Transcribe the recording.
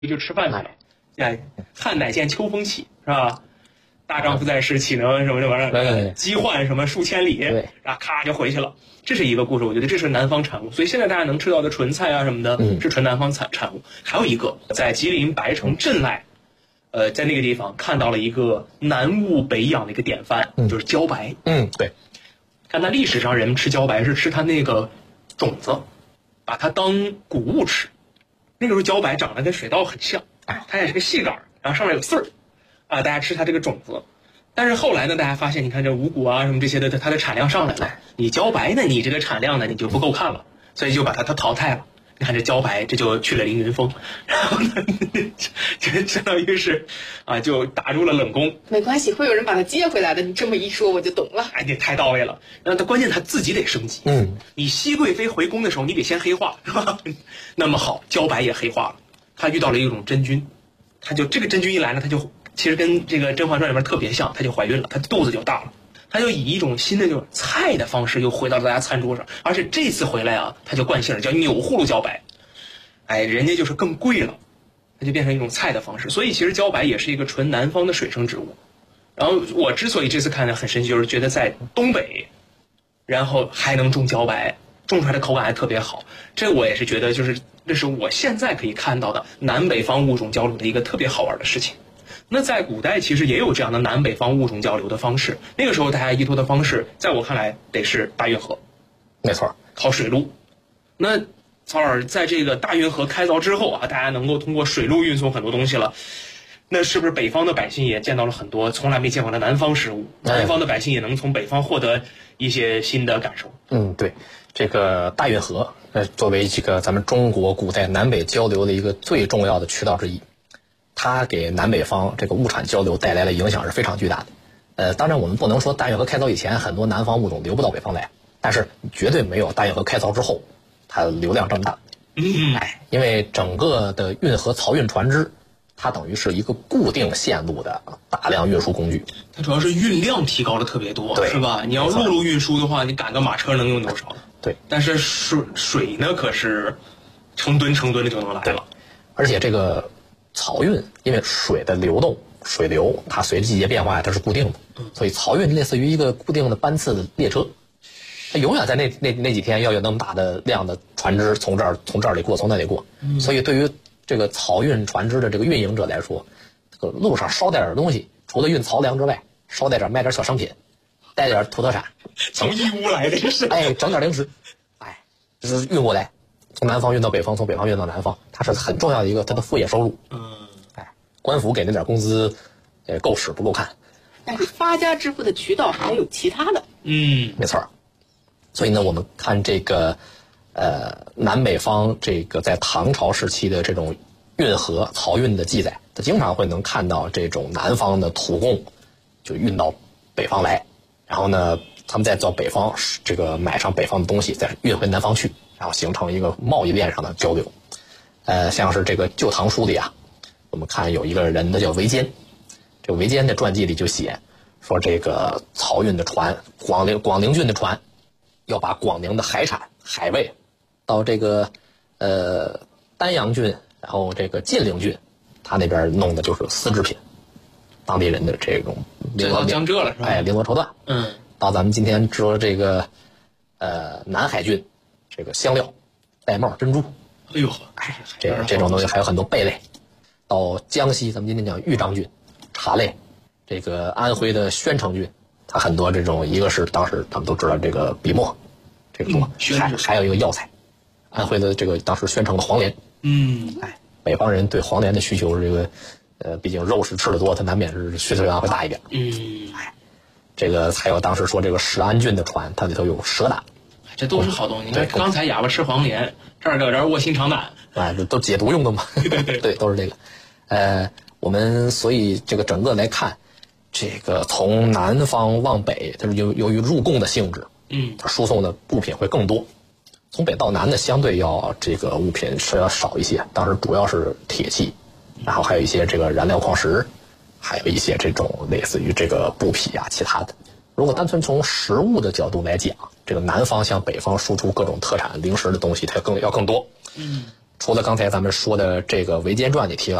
就吃饭去了。哎，汉乃见秋风起，是吧？大丈夫在世，岂能什么这玩意儿？饥患什么数千里，然后咔就回去了。这是一个故事，我觉得这是南方产物。所以现在大家能吃到的纯菜啊什么的，是纯南方产物。还有一个，在吉林白城镇外，在那个地方看到了一个南务北养的一个典范，就是茭白。 对。 看它历史上人们吃茭白是吃它那个种子，把它当谷物吃。那个时候茭白长得跟水稻很像，它也是个细杆，然后上面有丝儿，大家吃它这个种子。但是后来呢，大家发现，你看这五谷啊什么这些的，它的产量上来了，你茭白呢，你这个产量呢，你就不够看了，所以就把它淘汰了。你看这茭白，这就去了凌云峰，然后呢，这相当于是就打入了冷宫。 没关系，会有人把它接回来的。你这么一说，我就懂了。 哎，你太到位了。那关键他自己得升级。你熹贵妃回宫的时候，你得先黑化，是吧？那么好，茭白也黑化了。他遇到了一种真菌，他就这个真菌一来呢，他就其实跟这个《甄嬛传》里面特别像，他就怀孕了，他肚子就大了。他就以一种新的就是菜的方式又回到大家餐桌上，而且这次回来啊，他就惯性了，叫钮祜禄茭白。哎，人家就是更贵了，它就变成一种菜的方式。所以其实茭白也是一个纯南方的水生植物。然后我之所以这次看得很神奇，就是觉得在东北，然后还能种茭白，种出来的口感还特别好。这我也是觉得，就是这是我现在可以看到的南北方物种交流的一个特别好玩的事情。那在古代其实也有这样的南北方物种交流的方式，那个时候大家依托的方式，在我看来得是大运河， 没错， 靠水路。那曹尔在这个大运河开凿之后大家能够通过水路运送很多东西了，那是不是北方的百姓也见到了很多从来没见过的南方食物？南方的百姓也能从北方获得一些新的感受？ 对，这个大运河作为这个咱们中国古代南北交流的一个最重要的渠道之一，它给南北方这个物产交流带来的影响是非常巨大的。当然我们不能说大运河开凿以前很多南方物种流不到北方来，但是绝对没有大运河开凿之后它流量这么大。因为整个的运河漕运船只，它等于是一个固定线路的大量运输工具。 它主要是运量提高了特别多，是吧？你要陆路运输的话，你赶个马车能用多少？ 对。 但是水呢，可是成吨的就能来了。 而且这个漕运，因为水的流动、水流，它随着季节变化它是固定的，所以漕运类似于一个固定的班次的列车。它永远在那几天要有那么大的量的船只从这里过，从那里过，所以对于这个漕运船只的这个运营者来说，这个路上捎带点东西，除了运漕粮之外，捎带点卖点小商品，带点土特产， 从义乌来的是， 整点零食，就是运过来，从南方运到北方，从北方运到南方，它是很重要的一个它的副业收入。官府给那点工资，够使不够看。 但是发家致富的渠道还有其他的。 没错。所以呢，我们看这个南北方这个在唐朝时期的这种运河漕运的记载，它经常会能看到这种南方的土贡就运到北方来，然后呢，他们再到北方这个买上北方的东西，再运回南方去，然后形成一个贸易链上的交流。像是这个《旧唐书》里我们看有一个人的叫韦坚，这个韦坚的传记里就写说，这个漕运的船，广陵郡的船，要把广宁的海产海味到这个丹阳郡，然后这个晋陵郡，他那边弄的就是丝织品，当地人的这种到江浙了是吧？ 绫罗绸缎。到咱们今天说这个南海郡，这个香料、玳瑁、珍珠。这种东西还有很多贝类。到江西，咱们今天讲豫章郡，茶类。这个安徽的宣城郡，它很多这种，一个是当时他们都知道这个笔墨，这个多，还有一个药材，安徽的这个当时宣城的黄连。北方人对黄连的需求是这个，毕竟肉食吃得多，它难免是需求量会大一点。这个还有当时说这个石安郡的船，它里头有蛇胆， 这都是好东西。你看刚才哑巴吃黄连，这儿个人卧薪尝胆， 这都解毒用的嘛。对，都是这个。我们所以这个整个来看，这个从南方往北，它是由于入贡的性质，它输送的物品会更多。从北到南的相对要这个物品是要少一些，当时主要是铁器，然后还有一些这个燃料矿石，还有一些这种类似于这个布匹其他的。如果单纯从食物的角度来讲，这个南方向北方输出各种特产零食的东西，它要更多。 除了刚才咱们说的这个《维坚传》里提到